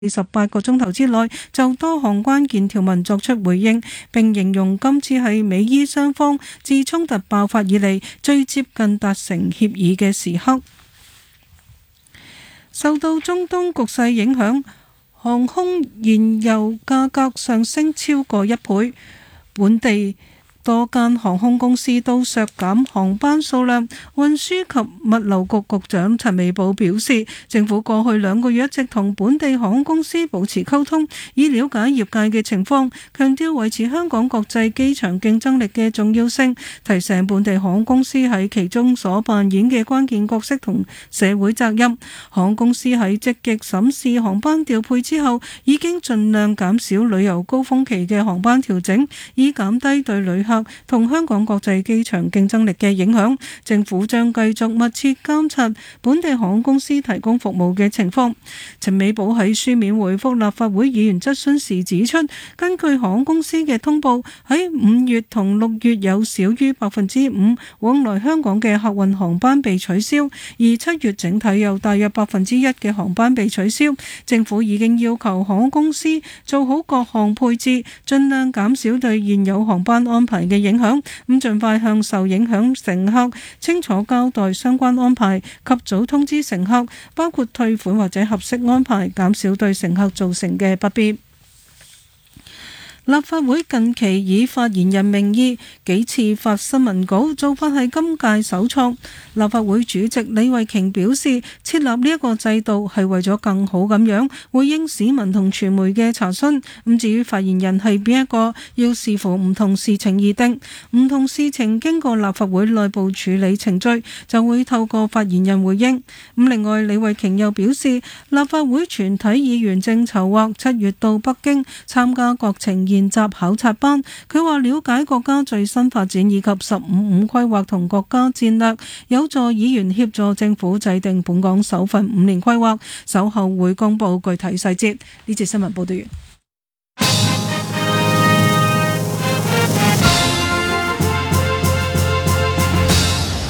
48個鐘頭之內就多項關鍵條文作出回應，並形容今次係美伊雙方自衝突爆發以嚟最接近達成協議嘅時刻。受到中東局勢影響，航空燃油價格上升超過1倍，本地多間航空公司都削減航班數量。運輸及物流局局長陳美寶表示，政府過去2個月一直同本地航空公司保持溝通，以了解業界嘅情況，強調維持香港國際機場競爭力嘅重要性，提醒本地航空公司喺其中所扮演嘅關鍵角色同社會責任。航空公司喺積極審視航班調配之後，已經盡量減少旅遊高峰期嘅航班調整，以減低對旅客同香港國際機場競爭力嘅影響。政府將繼續密切監察本地航空公司提供服務嘅情況。陳美寶喺書面回覆立法會議員質詢時指出，根據航空公司嘅通報，喺5月同6月有少於5%往來香港嘅客運航班被取消，而7月整體有大約1%嘅航班被取消。政府已經要求航空公司做好各項配置，盡量減少對現有航班安排嘅影響，咁盡快向受影響乘客清楚交代相關安排，及早通知乘客，包括退款或者合適安排，減少對乘客造成嘅不便。立法會近期以發言人名義幾次發新聞稿，做法係今屆首創。立法會主席李慧瓊表示，設立呢一個制度係為咗更好咁樣回應市民同傳媒嘅查詢。咁至於發言人係邊一個，要視乎唔同事情而定。唔同事情經過立法會內部處理程序，就會透過發言人回應。咁另外，李慧瓊又表示，立法會全體議員正籌劃7月到北京參加國情研習考察班。佢話了解國家最新發展以及15-5規劃同國家戰略，有助議員協助政府制定本港首份5年規劃，稍後會公布具體細節。呢節新聞報道完。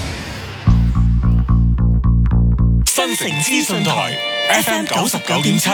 新城資訊台 FM 99.7